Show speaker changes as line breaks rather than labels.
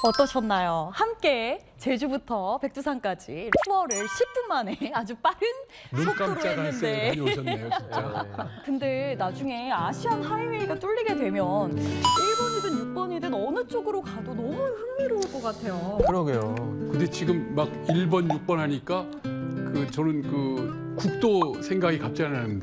어떠셨나요? 함께 제주부터 백두산까지 투어를 10분 만에 아주 빠른
눈
속도로
깜짝할 새에
했는데
다녀오셨네요, 진짜.
근데 나중에 아시안 하이웨이가 뚫리게 되면 1번이든 6번이든 어느 쪽으로 가도 너무 흥미로울 것 같아요.
그러게요.
근데 지금 막 1번, 6번 하니까 저는 국도 생각이 갑자기 나는데